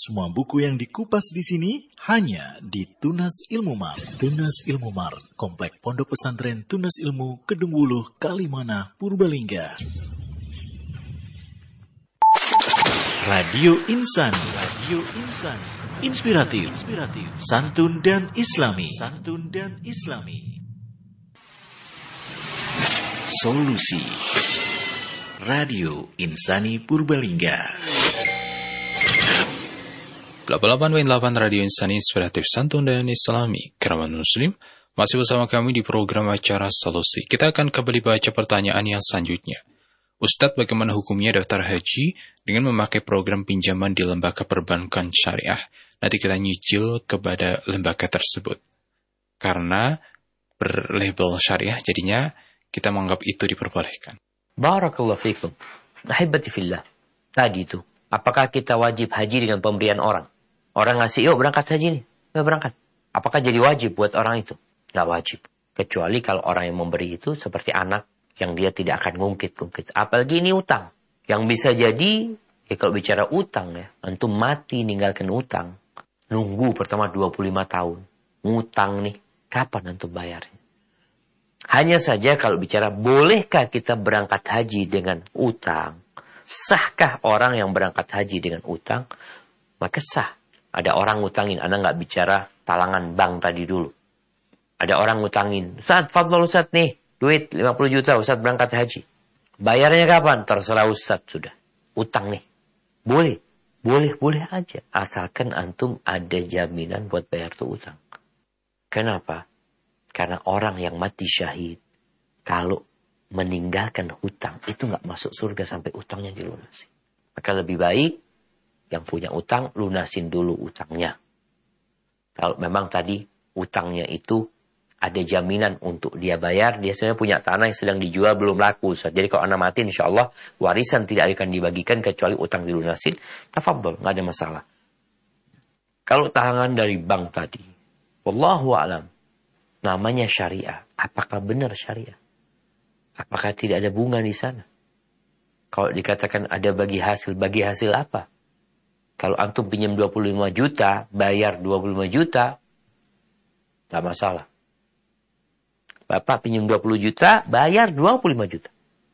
Semua buku yang dikupas di sini hanya di Tunas Ilmu Mart. Tunas Ilmu Mart, Komplek Pondok Pesantren Tunas Ilmu, Kedung Wuluh, Kalimana, Purbalingga. Radio Insani, Radio Insani, inspiratif, santun dan Islami, Solusi. Radio Insani Purbalingga. 88.8 Radio Insani Inspiratif Santun dan Islami, Kerabat Muslim. Masih bersama kami di program acara Solusi. Kita akan kembali baca pertanyaan yang selanjutnya. Ustadz, bagaimana hukumnya daftar haji dengan memakai program pinjaman di lembaga perbankan syariah? Nanti kita nyicil kepada lembaga tersebut. Karena berlabel syariah, jadinya kita menganggap itu diperbolehkan. Barakallahu fikum. Ahibati fillah. Tadi itu, apakah kita wajib haji dengan pemberian orang? Orang ngasih, yuk berangkat haji nih. Nggak berangkat. Apakah jadi wajib buat orang itu? Nggak wajib. Kecuali kalau orang yang memberi itu seperti anak yang dia tidak akan ngungkit-ngungkit. Apalagi ini utang. Yang bisa jadi, ya kalau bicara utang ya, antum mati ninggalkan utang. Nunggu pertama 25 tahun. Ngutang nih. Kapan antum bayarnya? Hanya saja kalau bicara, bolehkah kita berangkat haji dengan utang? Sahkah orang yang berangkat haji dengan utang? Maka sah. Ada orang ngutangin, Anda nggak bicara talangan bank tadi dulu. Ada orang ngutangin, Ustaz, fadlul Ustaz nih, duit 50 juta, Ustaz berangkat haji. Bayarnya kapan? Terserah Ustaz sudah. Utang nih. Boleh aja. Asalkan antum ada jaminan buat bayar tuh utang. Kenapa? Karena orang yang mati syahid, kalau meninggalkan hutang, itu nggak masuk surga sampai utangnya dilunasi. Maka lebih baik yang punya utang, lunasin dulu utangnya. Kalau memang tadi utangnya itu ada jaminan untuk dia bayar, dia sebenarnya punya tanah yang sedang dijual belum laku. Jadi kalau Anda mati, insya Allah warisan tidak akan dibagikan kecuali utang dilunasin. Tafadhol, nggak ada masalah. Kalau talangan dari bank tadi, wallahu a'lam, namanya syariah. Apakah benar syariah? Apakah tidak ada bunga di sana? Kalau dikatakan ada bagi hasil apa? Kalau antum pinjam 25 juta, bayar 25 juta, nggak masalah. Bapak pinjam 20 juta, bayar 25 juta.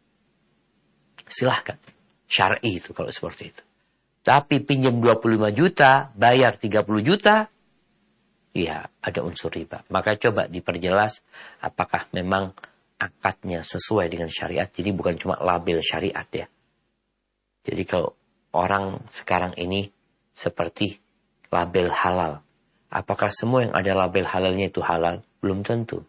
Silahkan. Syar'i itu kalau seperti itu. Tapi pinjam 25 juta, bayar 30 juta, ya ada unsur riba. Maka coba diperjelas apakah memang akadnya sesuai dengan syariat. Jadi bukan cuma label syariat ya. Jadi kalau orang sekarang ini seperti label halal. Apakah semua yang ada label halalnya itu halal? Belum tentu.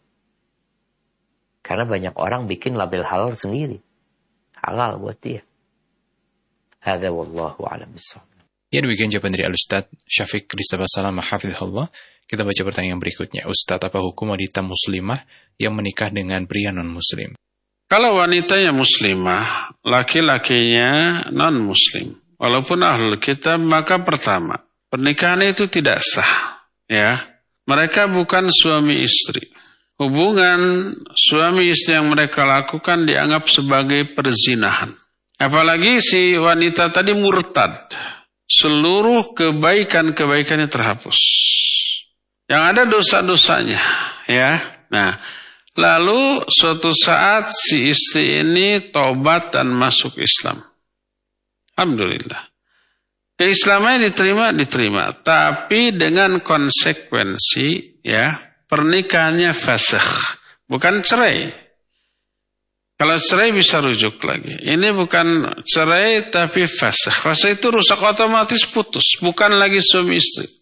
Karena banyak orang bikin label halal sendiri. Halal buat dia. Hadza wallahu a'lam bissawab. Ya, demikian jawaban dari Al-Ustaz Syafiq Rizabassalam hafizahullah. Kita baca pertanyaan berikutnya. Ustaz, apa hukum wanita muslimah yang menikah dengan pria non-muslim? Kalau wanitanya muslimah, laki-lakinya non-muslim, walaupun ahlul kitab, maka pertama, pernikahan itu tidak sah. Ya, mereka bukan suami istri. Hubungan suami istri yang mereka lakukan dianggap sebagai perzinahan. Apalagi si wanita tadi murtad. Seluruh kebaikan-kebaikannya terhapus. Yang ada dosa-dosanya. Ya, nah, lalu suatu saat si istri ini taubat dan masuk Islam. Alhamdulillah. Keislamannya diterima. Tapi dengan konsekuensi, ya, pernikahannya fasakh. Bukan cerai. Kalau cerai bisa rujuk lagi. Ini bukan cerai tapi fasakh. Fasakh itu rusak otomatis putus. Bukan lagi suami istri.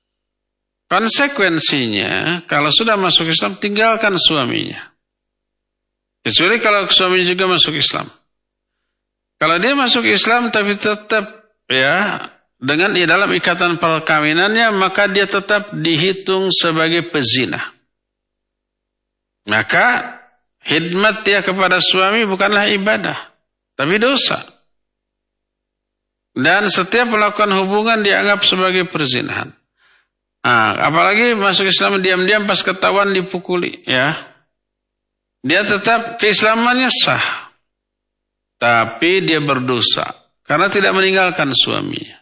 Konsekuensinya, kalau sudah masuk Islam, tinggalkan suaminya. Kecuali kalau suami juga masuk Islam. Kalau dia masuk Islam tapi tetap ya dengan dalam ikatan perkawinannya, maka dia tetap dihitung sebagai pezina. Maka khidmat dia kepada suami bukanlah ibadah, tapi dosa. Dan setiap melakukan hubungan dianggap sebagai perzinahan. Apalagi masuk Islam diam-diam pas ketahuan dipukuli, ya. Dia tetap keislamannya sah. Tapi dia berdosa karena tidak meninggalkan suaminya.